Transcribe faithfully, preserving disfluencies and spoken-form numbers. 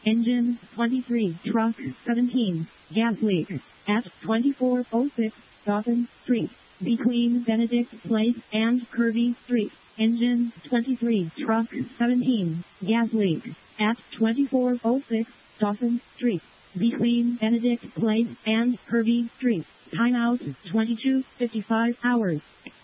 Engine twenty-three, truck seventeen, gas leak at twenty-four oh six Dawson Street, between Benedict Place and Kirby Street. Engine twenty-three, truck seventeen, gas leak at twenty-four oh six Dawson Street, between Benedict Place and Kirby Street. Timeout twenty-two fifty-five hours.